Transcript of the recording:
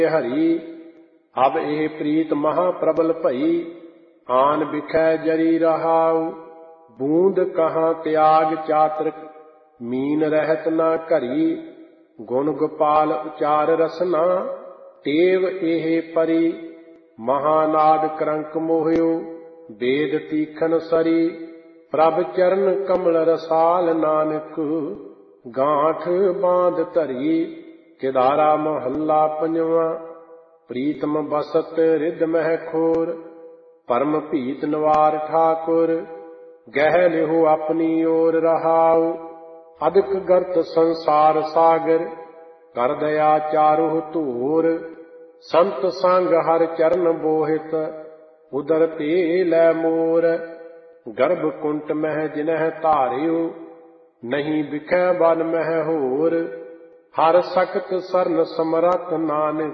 हरि। अब एह प्रीत महाप्रबल भई, आन बिखै जरी रहाऊ। बूंद कहाँ त्याग चातृक, मीन रहत न घरी। गुण गोपाल उचार रसना, टेव एह परी। महानाद करंक मोह्यो, वेद तीखन सरी। प्रभ चरण कमल रसाल, नानक गांठ बांध धरी। केदारा महला पंजवा, प्रीतम बसत रिद मह खोर। परम भीत नवार ठाकुर, गह लिहो अपनी ओर रहाऊ। अधिक गर्त संसार सागर, कर दया चारुह तूर। संत संग हर चरण बोहित, उदर ते लै मोर। गर्भ कुंट मह जिनह धारियो, नहीं बिखै बन मह होर। हर सख्त सरन समरथ नानक,